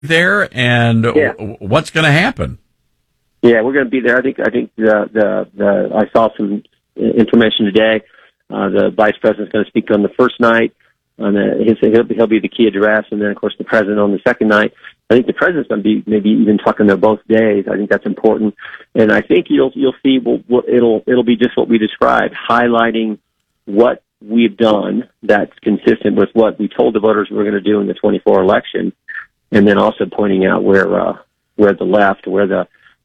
there, and what's going to happen? Yeah, we're going to be there. I think I saw some information today. The vice president's going to speak on the first night. He'll be the key address, and then of course the president on the second night. I think the president's going to be maybe even talking there both days. I think that's important, and I think you'll see it'll be just what we described, highlighting what we've done that's consistent with what we told the voters we were going to do in the 24 election, and then also pointing out where the left, where the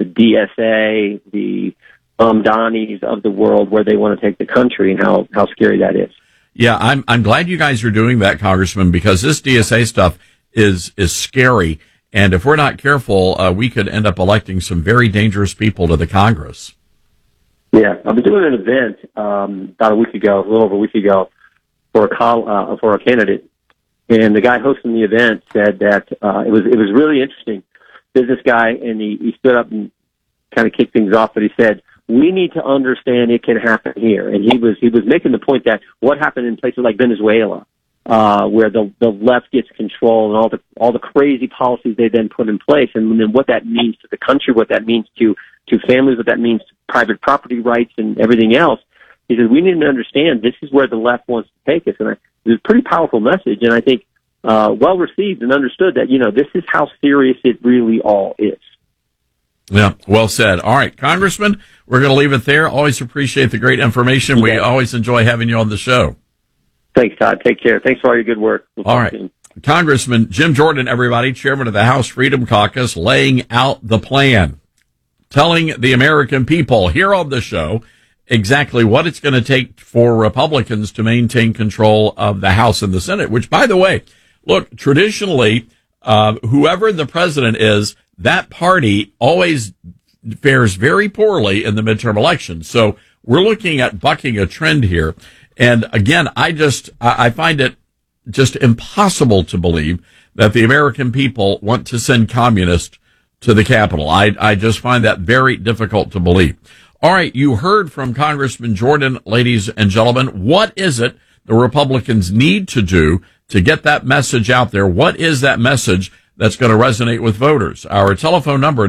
DSA, the Donnies of the world, where they want to take the country, and how scary that is. Yeah, I'm glad you guys are doing that, Congressman, because this DSA stuff is scary, and if we're not careful, we could end up electing some very dangerous people to the Congress. Yeah, I've been doing an event about a little over a week ago, for a candidate, and the guy hosting the event said that it was really interesting. Business guy, and he stood up and kind of kicked things off, but he said, we need to understand it can happen here. And he was making the point that what happened in places like Venezuela, where the left gets control and all the crazy policies they then put in place, and then what that means to the country, what that means to families, what that means to private property rights and everything else. He said, we need to understand this is where the left wants to take us. And it was a pretty powerful message, and I think well received and understood that, this is how serious it really all is. Yeah, well said. All right, Congressman, we're going to leave it there. Always appreciate the great information. We always enjoy having you on the show. Thanks, Todd. Take care. Thanks for all your good work. All right. Soon. Congressman Jim Jordan, everybody, chairman of the House Freedom Caucus, laying out the plan, telling the American people here on the show exactly what it's going to take for Republicans to maintain control of the House and the Senate, which, by the way, look, traditionally, whoever the president is, that party always fares very poorly in the midterm elections. So we're looking at bucking a trend here. And again, I find it just impossible to believe that the American people want to send communists to the Capitol. I just find that very difficult to believe. All right. You heard from Congressman Jordan, ladies and gentlemen. What is it the Republicans need to do to get that message out there? What is that message that's going to resonate with voters? Our telephone number,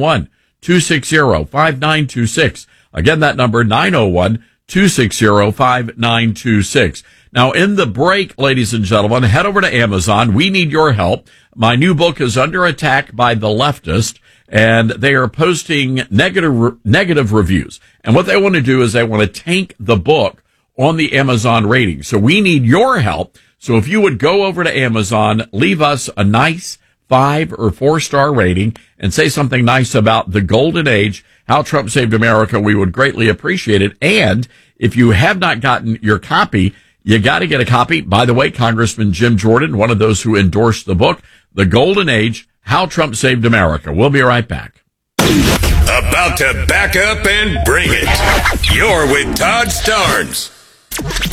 901-260-5926. Again, that number, 901-260-5926. Now, in the break, ladies and gentlemen, head over to Amazon. We need your help. My new book is under attack by the leftist, and they are posting negative reviews. And what they want to do is they want to tank the book on the Amazon rating. So we need your help. So if you would go over to Amazon, leave us a nice 5 or 4-star rating and say something nice about The Golden Age, How Trump Saved America, we would greatly appreciate it. And if you have not gotten your copy, you got to get a copy. By the way, Congressman Jim Jordan, one of those who endorsed the book, The Golden Age, How Trump Saved America. We'll be right back. About to back up and bring it. You're with Todd Starnes.